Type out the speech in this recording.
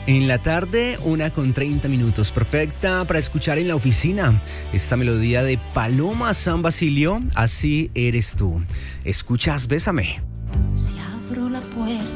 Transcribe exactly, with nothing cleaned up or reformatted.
En la tarde, una con treinta minutos, perfecta para escuchar en la oficina. Esta melodía de Paloma San Basilio, Así eres tú. Escuchas Bésame. Si abro la puerta